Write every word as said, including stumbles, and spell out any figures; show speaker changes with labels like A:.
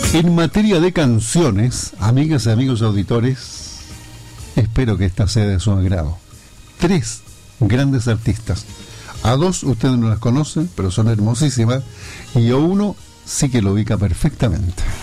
A: En materia de canciones, amigas y amigos auditores, espero que esta sea de su agrado. Tres grandes artistas. A dos ustedes no las conocen, pero son hermosísimas. Y a uno sí que lo ubica perfectamente.